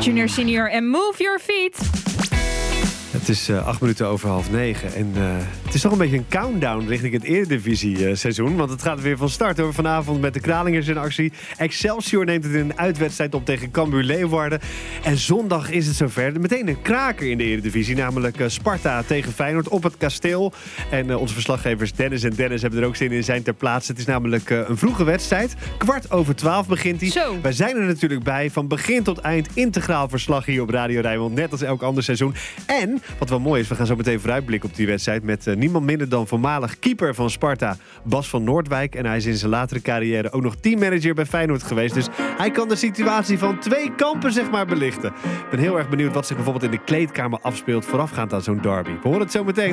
Junior Senior en Move Your Feet. Het is 8 minuten over 8:30 en het is toch een beetje een countdown richting het Eredivisie-seizoen. Want het gaat weer van start hoor. Vanavond met de Kralingers in actie. Excelsior neemt het in een uitwedstrijd op tegen Cambuur Leeuwarden. En zondag is het zover. Meteen een kraker in de Eredivisie, namelijk Sparta tegen Feyenoord op het Kasteel. En onze verslaggevers Dennis en Dennis hebben er ook zin in, zijn ter plaatse. Het is namelijk een vroege wedstrijd. 11:15 begint hij. Zo. Wij zijn er natuurlijk bij. Van begin tot eind integraal verslag hier op Radio Rijnmond. Net als elk ander seizoen. En wat wel mooi is, we gaan zo meteen vooruitblikken op die wedstrijd met niemand minder dan voormalig keeper van Sparta, Bas van Noordwijk. En hij is in zijn latere carrière ook nog teammanager bij Feyenoord geweest. Dus hij kan de situatie van twee kampen zeg maar belichten. Ik ben heel erg benieuwd wat zich bijvoorbeeld in de kleedkamer afspeelt voorafgaand aan zo'n derby. We horen het zo meteen.